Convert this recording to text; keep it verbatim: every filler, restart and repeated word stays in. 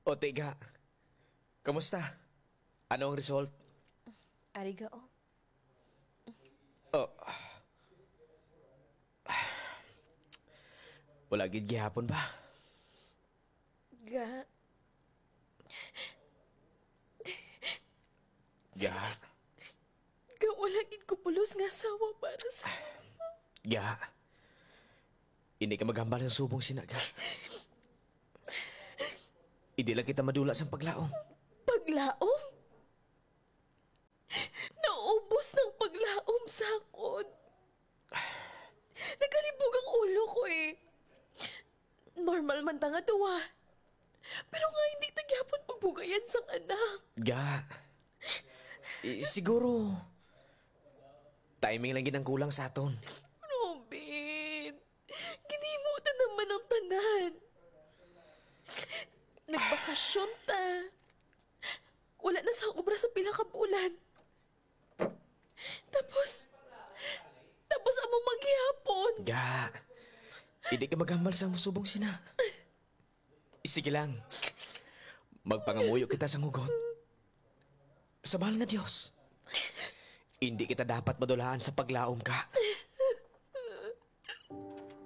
O tiga, kamusta? Ano ang result? Arigao. Oh. Wala gid gihapon ba? Ga. Ya. Ga wala gid ko pulos nga asawa para sa... Ya. Hindi ka maghambal ng subong sinaga. Hindi lang kita madula sa paglaong. Paglaom? Naubos ng paglaom sa akon. Nagalibog ang ulo ko eh. Normal man ta nga tuwa. Pero nga hindi tagyapon pagbugayan sang anak. Ya. Eh, siguro, timing lang ginang kulang sa aton. Robin, ginimutan naman ang tanan. Nagbakasyon ta. Wala na sa obra sa pila ka bulan. Tapos, tapos amo maghihapon. Ya. Hindi ka maghambal sa musubong sina. Sige lang. Magpangamuyo kita sa ngugot. Sa mahal na Diyos. Hindi kita dapat madulaan sa paglaom ka.